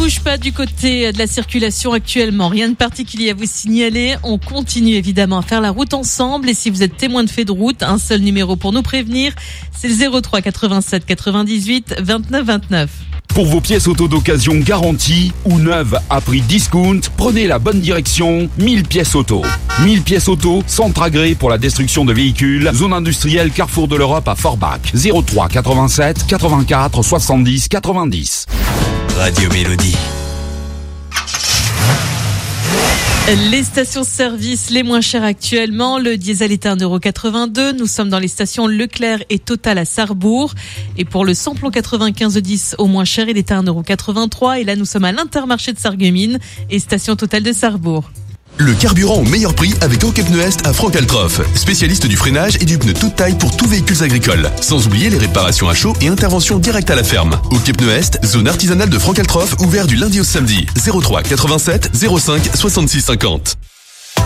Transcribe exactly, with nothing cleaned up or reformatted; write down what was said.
bouge pas du côté de la circulation actuellement. Rien de particulier à vous signaler. On continue évidemment à faire la route ensemble. Et si vous êtes témoin de fait de route, un seul numéro pour nous prévenir, c'est le zéro trois quatre-vingt-sept quatre-vingt-dix-huit vingt-neuf vingt-neuf. Pour vos pièces auto d'occasion garanties ou neuves à prix discount, prenez la bonne direction, mille pièces auto. mille pièces auto, centre agréé pour la destruction de véhicules, zone industrielle Carrefour de l'Europe à Forbach. zéro trois quatre-vingt-sept quatre-vingt-quatre soixante-dix quatre-vingt-dix. Radio Mélodie. Les stations-service les moins chères actuellement, le diesel est à un euro quatre-vingt-deux. Nous sommes dans les stations Leclerc et Total à Sarrebourg. Et pour le samplon quatre-vingt-quinze dix au moins cher, il est à un euro quatre-vingt-trois. Et là, nous sommes à l'Intermarché de Sarreguemines et station Total de Sarrebourg. Le carburant au meilleur prix avec OK Pneu Est à Franck-Altroff, spécialiste du freinage et du pneu toute taille pour tous véhicules agricoles. Sans oublier les réparations à chaud et intervention directe à la ferme. OK Pneu Est, zone artisanale de Franck-Altroff, ouvert du lundi au samedi. zéro trois quatre-vingt-sept zéro cinq soixante-six cinquante.